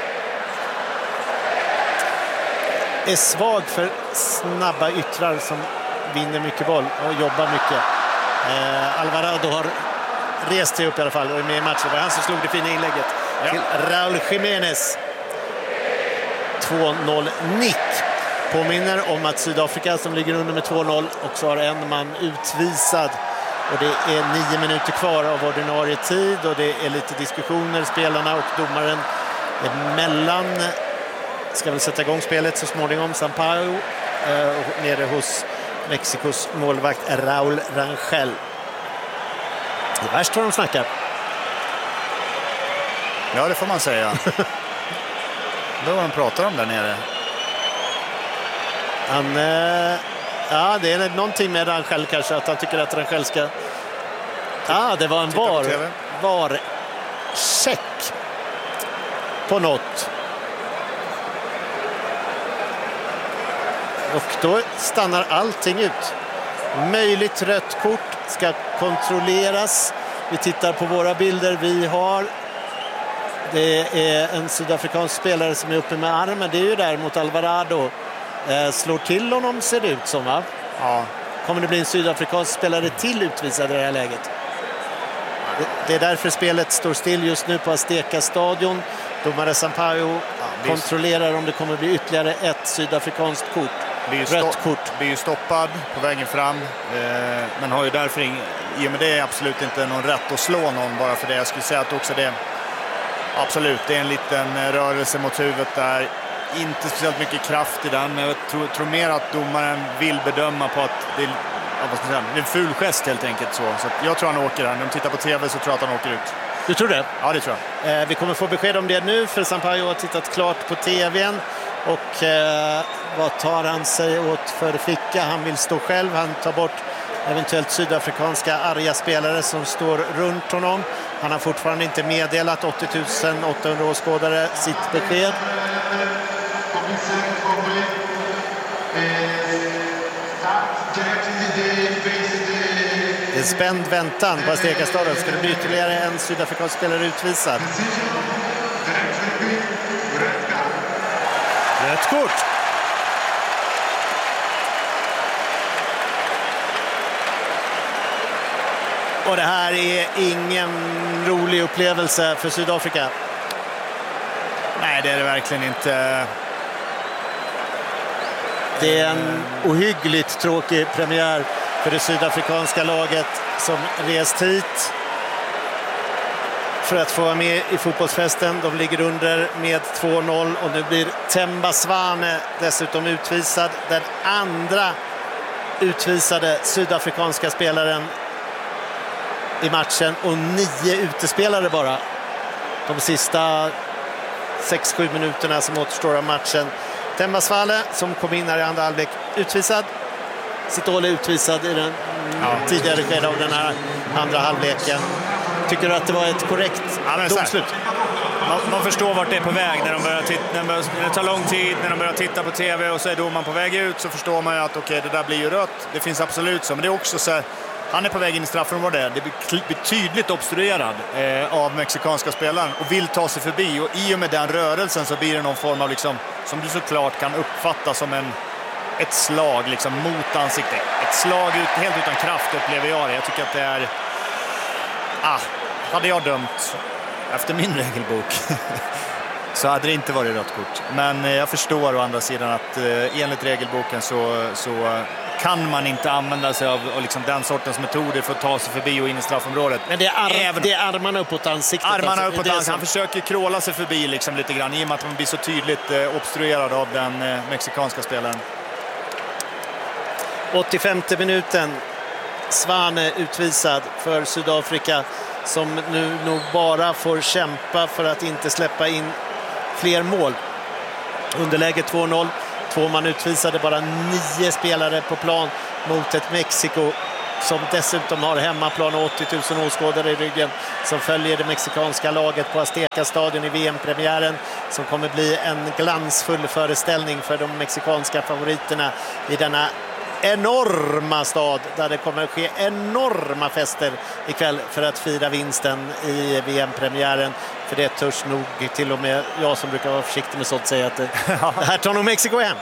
Är svag för snabba yttrar som vinner mycket boll och jobbar mycket. Eh, Alvarado har rest sig upp i alla fall och är med i matchen. Det var han som slog det fina inlägget ja. Till Raul Jiménez. två noll nick. Påminner om att Sydafrika som ligger under med två noll också har en man utvisad. Och det är nio minuter kvar av ordinarie tid och det är lite diskussioner spelarna och domaren emellan. Ska väl sätta igång spelet så småningom. Sampaio eh, nere hos Mexikos målvakt Raul Rangel. Det är värst vad de snackar. Ja, det får man säga. Då de pratar om där nere. Han, eh, ja, det är någonting med Rangel kanske, att han tycker att Rangel ska... Ja, ah, det var en var, var check på något. Och då stannar allting ut. Möjligt rött kort ska kontrolleras. Vi tittar på våra bilder vi har. Det är en sydafrikansk spelare som är uppe med armen. Det är ju där mot Alvarado. Eh, slår till honom ser det ut som, va? Ja. Kommer det bli en sydafrikansk spelare till utvisad i det här läget? Det, det är därför spelet står still just nu på Azteca-stadion. Domare Sampaio ja, kontrollerar om det kommer bli ytterligare ett sydafrikanskt kort. Blir rött kort. Blir ju stoppad på vägen fram. Eh, men har ju därför ing, i och med det är absolut inte någon rätt att slå någon bara för det. Jag skulle säga att också det absolut, det är en liten rörelse mot huvudet där. Inte speciellt mycket kraft i den, men jag tror, tror mer att domaren vill bedöma på att det är, ja, vad ska man säga, det är en ful gest helt enkelt. Så, så jag tror han åker här. När de tittar på tv så tror jag att han åker ut. Du tror det? Ja, det tror jag. Eh, vi kommer få besked om det nu för Sampaio har tittat klart på tvn. Och eh, vad tar han sig åt för ficka? Han vill stå själv, han tar bort eventuellt sydafrikanska arga spelare som står runt honom. Han har fortfarande inte meddelat åttio tusen åttahundra åskådare sitt besked. Det är spänd väntan på Azteca-stadion. Ska det bli ytterligare en sydafrikansk spelare utvisad? Rött kort. Och det här är ingen rolig upplevelse för Sydafrika. Nej, det är det verkligen inte. Det är en ohyggligt tråkig premiär för det sydafrikanska laget som rest hit för att få vara med i fotbollsfesten. De ligger under med två noll och nu blir Themba Zwane dessutom utvisad. Den andra utvisade sydafrikanska spelaren i matchen och nio utespelare bara de sista sex sju minuterna som återstår av matchen. Themba Zwane som kom in här i andra halvlek utvisad. Sitole utvisad i den ja. tidigare skede av den här andra halvleken. Tycker du att det var ett korrekt ja, domslut? Man, man förstår vart det är på väg när de börjar titta, när, börjar, när det tar lång tid, när de börjar titta på tv och så är domaren på väg ut, så förstår man ju att okej, okay, det där blir ju rött. Det finns absolut så, men det är också så här, han är på väg in i straffområdet. Det blir tydligt obstruerad eh, av mexikanska spelaren och vill ta sig förbi, och i och med den rörelsen så blir det någon form av liksom, som du såklart kan uppfatta som en ett slag liksom mot ansiktet. Ett slag ut, helt utan kraft upplever jag det. Jag tycker att det är... Ah, hade jag dömt efter min regelbok så hade det inte varit rött kort. Men jag förstår å andra sidan att eh, enligt regelboken så, så kan man inte använda sig av och liksom den sortens metoder för att ta sig förbi och in i straffområdet. Men det är, ar- Även... det är armarna uppåt ansiktet. Armarna alltså. uppåt ansiktet. Han försöker kråla sig förbi liksom lite grann i och med att man blir så tydligt eh, obstruerad av den eh, mexikanska spelaren. åttiofemte minuten. Svane utvisad för Sydafrika som nu nog bara får kämpa för att inte släppa in fler mål. Underläge två noll. Två man utvisade, bara nio spelare på plan mot ett Mexiko som dessutom har hemmaplan och åttio tusen åskådare i ryggen som följer det mexikanska laget på Azteca-stadion i V M-premiären som kommer bli en glansfull föreställning för de mexikanska favoriterna i denna enorma stad där det kommer att ske enorma fester ikväll för att fira vinsten i V M-premiären. För det törs nog till och med jag som brukar vara försiktig med sånt säga att det, det här tar nog Mexiko hem.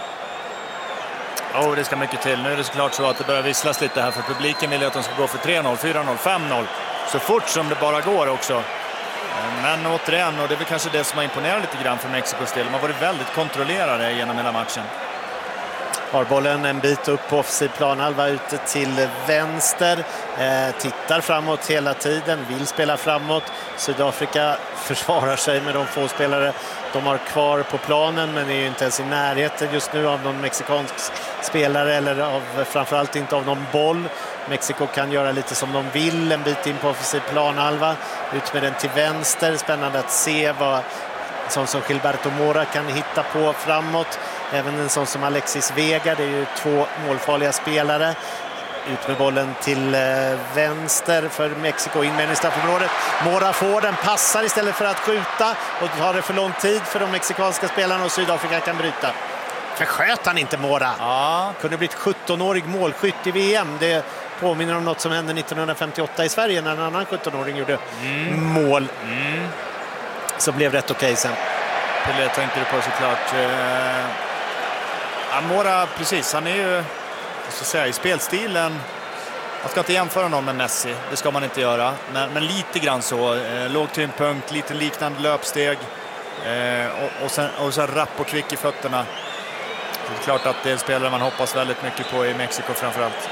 Oh, det ska mycket till. Nu är det såklart så att det börjar visslas lite här för publiken vill att de ska gå för tre noll, fyra noll, fem noll så fort som det bara går också. Men återigen, och det är väl kanske det som har imponerat lite grann för Mexikos del. De har varit väldigt kontrollerade genom hela matchen. Har bollen en bit upp på offensiv planhalva ute till vänster. Eh, tittar framåt hela tiden, vill spela framåt. Sydafrika försvarar sig med de få spelare de har kvar på planen men är ju inte ens i närheten just nu av någon mexikansk spelare eller av, framförallt inte av någon boll. Mexiko kan göra lite som de vill, en bit in på offensiv planhalva. Ut med den till vänster, spännande att se vad sån som Gilberto Mora kan hitta på framåt. Även en sån som Alexis Vega, det är ju två målfarliga spelare. Ut med bollen till vänster för Mexiko, in med i straffområdet. Mora får den, passar istället för att skjuta och tar det för lång tid för de mexikanska spelarna och Sydafrika kan bryta. Försköt han inte Mora? Ja. Kunde blivit sjuttonårig målskytt i V M. Det påminner om något som hände nittonhundrafemtioåtta i Sverige när en annan sjuttonåring gjorde mm. mål. Mm. Så blev rätt okej sen. Det tänkte du på såklart. Eh, Mora, precis, han är ju så att säga, i spelstilen. Man ska inte jämföra någon med Messi, det ska man inte göra. Men, men lite grann så, eh, låg tyngdpunkt, lite liknande löpsteg. Eh, och, och, sen, och så rapp och kvick i fötterna. Så det är klart att det är spelare man hoppas väldigt mycket på i Mexiko framförallt.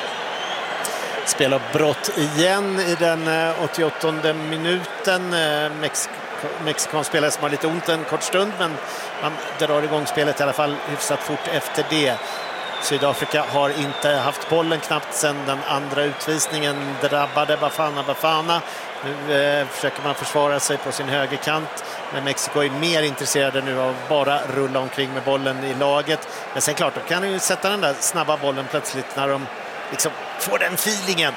Spelar brott igen i den åttioåttonde minuten. Mexiko Mexikan spelare som har lite ont en kort stund men man drar igång spelet i alla fall hyfsat fort efter det. Sydafrika har inte haft bollen knappt sedan den andra utvisningen drabbade Bafana Bafana. Nu eh, försöker man försvara sig på sin högerkant men Mexiko är mer intresserade nu av att bara rulla omkring med bollen i laget. Men sen klart, då kan ju sätta den där snabba bollen plötsligt när de liksom får den feelingen.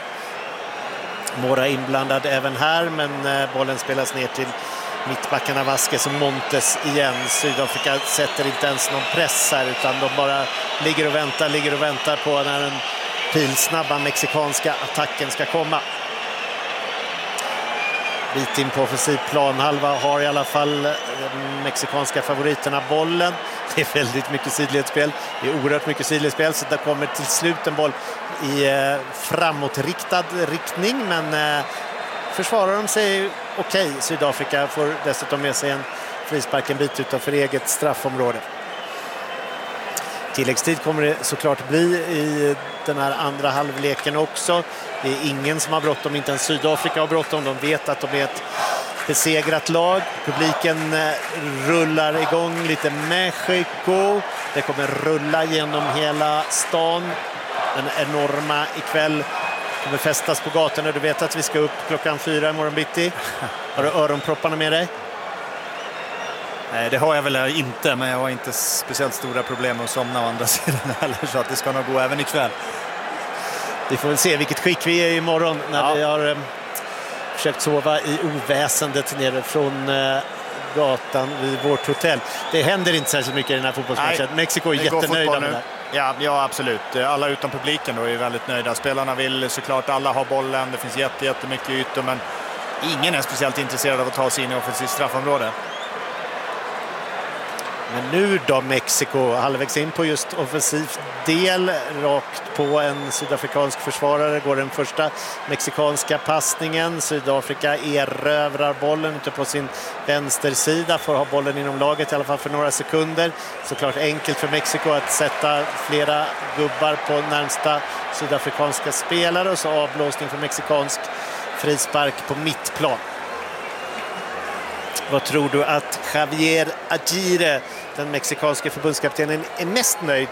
Mora inblandad även här men eh, bollen spelas ner till mittbackarna Vasquez och Montes igen. Sydafrika sätter inte ens någon press här utan de bara ligger och väntar, ligger och väntar på när den pilsnabba mexikanska attacken ska komma. Bit in på offensiv planhalva har i alla fall de mexikanska favoriterna bollen. Det är väldigt mycket sidledsspel. Det är oerhört mycket sidledsspel så det kommer till slut en boll i eh, framåtriktad riktning men eh, försvarar de sig okej. Okay. Sydafrika får dessutom med sig en frispark en bit utanför eget straffområde. Tilläggstid kommer det såklart bli i den här andra halvleken också. Det är ingen som har bråttom, inte ens Sydafrika har bråttom. De vet att de är ett besegrat lag. Publiken rullar igång lite Mexiko. Det kommer rulla genom hela stan. Den enorma ikväll kommer fästas på gatorna. Du vet att vi ska upp klockan fyra imorgon bitti. Har du öronpropparna med dig? Nej, det har jag väl inte, men jag har inte speciellt stora problem med att somna å andra sidan heller, så att det ska nog gå även ikväll. Vi får väl se vilket skick vi är imorgon när ja. vi har eh, försökt sova i oväsendet nere från eh, gatan vid vårt hotell. Det händer inte särskilt mycket i den här fotbollsmatchen. Nej, Mexiko är jättenöjda med det. Ja, ja, absolut. Alla utom publiken då är väldigt nöjda. Spelarna vill såklart alla ha bollen. Det finns jätte, jättemycket ytor, men ingen är speciellt intresserad av att ta sig in i offensivt straffområde. Men nu då Mexiko, halvvägs in på just offensiv del, rakt på en sydafrikansk försvarare går den första mexikanska passningen. Sydafrika erövrar bollen ute på sin vänstersida, får ha bollen inom laget i alla fall för några sekunder. Såklart enkelt för Mexiko att sätta flera gubbar på närmsta sydafrikanska spelare, och så avblåsning för mexikansk frispark på mittplan. Vad tror du att Javier Aguirre, den mexikanske förbundskaptenen, är mest nöjd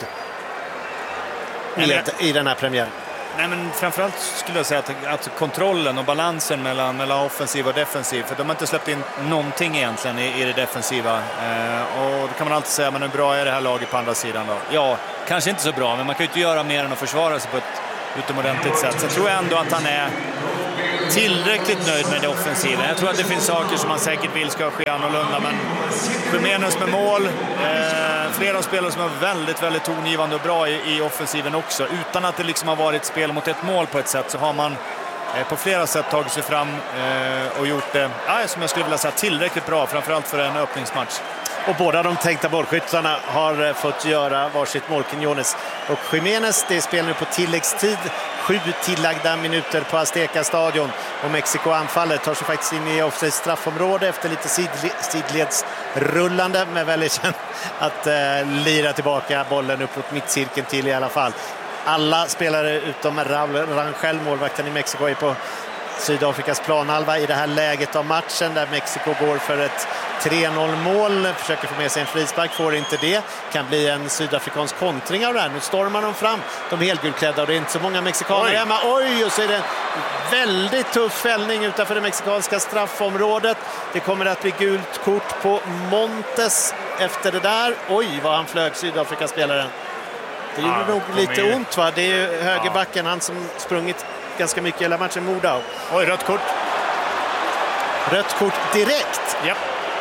med i den här premiären? Nej, men framförallt skulle jag säga att, att kontrollen och balansen mellan, mellan offensiv och defensiv, för de har inte släppt in någonting egentligen i, i det defensiva. Eh, och då kan man alltid säga, men hur bra är det här laget på andra sidan då? Ja, kanske inte så bra, men man kan ju inte göra mer än att försvara sig på ett utomordentligt sätt. Så jag tror ändå att han är tillräckligt nöjd med det offensiva. Jag tror att det finns saker som man säkert vill ska ske annorlunda, men Jiménez med mål, eh, flera spelare som är väldigt, väldigt tongivande och bra i, i offensiven också. Utan att det liksom har varit spel mot ett mål på ett sätt, så har man eh, på flera sätt tagit sig fram eh, och gjort det, ja, som jag skulle vilja säga, tillräckligt bra, framförallt för en öppningsmatch. Och båda de tänkta bollskyttarna har fått göra varsitt mål, Quiñones och Jiménez. Det spelar nu på tilläggstid. Sju tillagda minuter på Azteca stadion. Och Mexiko-anfallet tar sig faktiskt in i offside straffområde efter lite sidledsrullande. Men väljer sen att eh, lira tillbaka bollen upp mot mittcirkeln till i alla fall. Alla spelare utom Raúl Rangel, målvakten i Mexiko, är på Sydafrikas planhalva i det här läget av matchen, där Mexiko går för ett tre noll mål, försöker få med sig en frispark, får inte det. Kan bli en sydafrikansk kontring av det här. Nu stormar de fram, de helgulklädda, och det är inte så många mexikaner Oj. hemma. Oj, och så är det en väldigt tuff fällning utanför det mexikanska straffområdet. Det kommer att bli gult kort på Montes efter det där. Oj, vad han flög, Sydafrikaspelaren. Det gjorde ja, nog lite ju. ont, va? Det är ju högerbacken, han som sprungit ganska mycket hela matchen, Moda. Oj, rött kort. Rött kort direkt. Japp.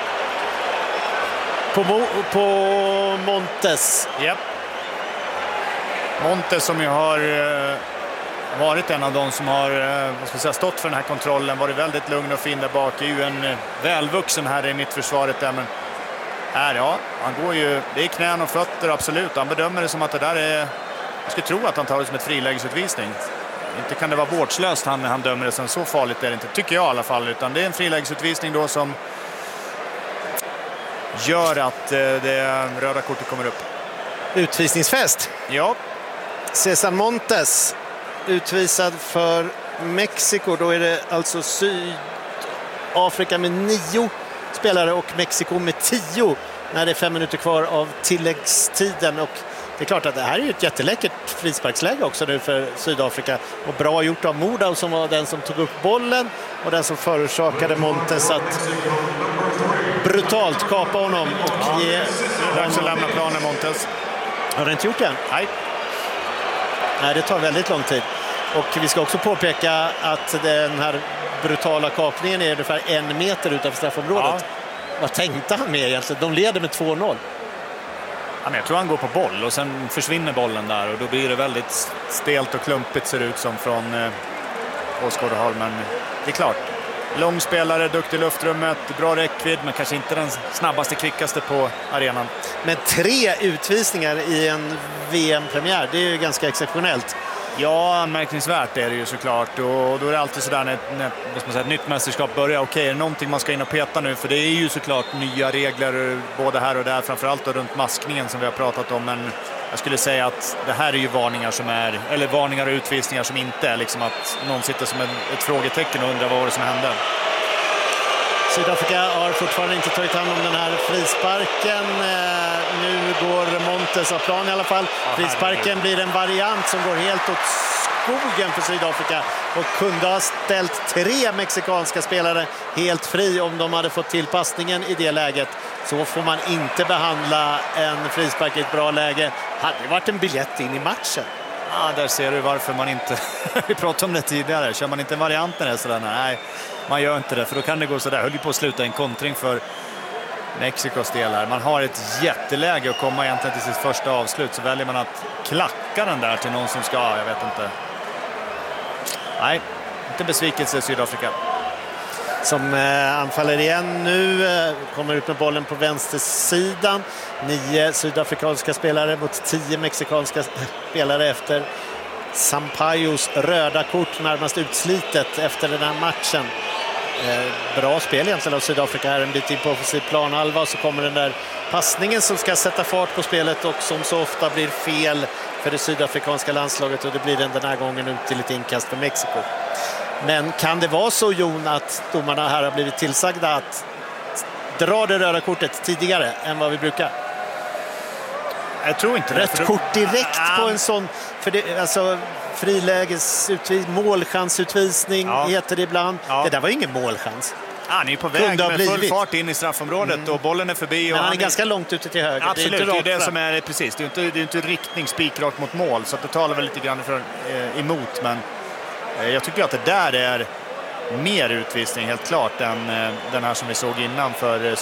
På, Mo, på Montes. Japp. Montes som ju har eh, varit en av de som har eh, vad ska jag säga, stått för den här kontrollen, varit väldigt lugn och fin där bak. Är ju en eh, välvuxen här i mittförsvaret där, men här, ja, han går ju, det är knän och fötter, absolut. Han bedömer det som att det där är, jag skulle tro att han tar det som ett frilägesutvisning. Inte kan det vara vårdslöst han, han dömer det som, så farligt är det inte, tycker jag i alla fall, utan det är en frilägesutvisning då som gör att eh, det röda kortet kommer upp. Utvisningsfest. Ja. César Montes utvisad för Mexiko. Då är det alltså Sydafrika med nio spelare och Mexiko med tio när det är fem minuter kvar av tilläggstiden. Och det är klart att det här är ju ett jätteläckert frisparksläge också nu för Sydafrika. Och bra gjort av Moda, som var den som tog upp bollen och den som förorsakade Montes att brutalt kapa honom och ge honom att lämna planen. Montes har det inte gjort än? Nej. Nej, det tar väldigt lång tid. Och vi ska också påpeka att den här brutala kapningen är ungefär en meter utanför straffområdet. Ja. Vad tänkte han med egentligen? De leder med två noll. Ja, men jag tror han går på boll och sen försvinner bollen där, och då blir det väldigt stelt och klumpigt, ser det ut som, från eh, Åskådarhåll. Men det är klart, lång spelare, duktig i luftrummet, bra räckvidd, men kanske inte den snabbaste, kvickaste på arenan. Men tre utvisningar i en V M-premiär, det är ju ganska exceptionellt. Ja, anmärkningsvärt är det ju såklart, och då är det alltid sådär när, när vad ska man säga, ett nytt mästerskap börjar. Okej, är det någonting man ska in och peta nu? För det är ju såklart nya regler både här och där, framförallt då runt maskningen som vi har pratat om. Men jag skulle säga att det här är ju varningar som är, eller varningar och utvisningar som inte är liksom att någon sitter som ett, ett frågetecken och undrar vad var det som hände. Sydafrika har fortfarande inte tagit hand om den här frisparken. Nu går Montes av plan i alla fall. Frisparken blir en variant som går helt åt skogen för Sydafrika och kunde ha ställt tre mexikanska spelare helt fri om de hade fått tillpassningen i det läget. Så får man inte behandla en frispark i ett bra läge. Hade det varit en biljett in i matchen. Ja, där ser du varför man inte... Vi pratade om det tidigare. Kör man inte en variant när det är sådär? Nej, man gör inte det. För då kan det gå sådär. Höll ju på att sluta en kontring för Mexikos del här. Man har ett jätteläge att komma egentligen till sitt första avslut. Så väljer man att klacka den där till någon som ska... Jag vet inte. Nej, inte besvikelse i Sydafrika. som eh, anfaller igen nu. Eh, kommer ut med bollen på vänstersidan. Nio sydafrikanska spelare mot tio mexikanska spelare efter Sampayos röda kort, närmast utslitet efter den här matchen. Eh, bra spel egentligen av Sydafrika här en bit in på offensiv planhalva, och så kommer den där passningen som ska sätta fart på spelet och som så ofta blir fel för det sydafrikanska landslaget, och det blir den den här gången ut till ett inkast för Mexiko. Men kan det vara så, Jon, att domarna här har blivit tillsagda att dra det röda kortet tidigare än vad vi brukar? Jag tror inte det. Rätt kort direkt på en sån, för det, alltså frilägesutvisning, målchansutvisning ja. heter det ibland. Ja. Det där var ingen målchans. Han är på väg med full blivit. fart in i straffområdet mm. och bollen är förbi. Och men han är, han är ganska långt ute till höger. Absolut, det är, inte det, är det som är precis. Det är inte, det är inte riktning spikrakt mot mål, så att det talar väl lite grann för, eh, emot. Men eh, jag tycker att det där är mer utvisning helt klart än eh, den här som vi såg innan för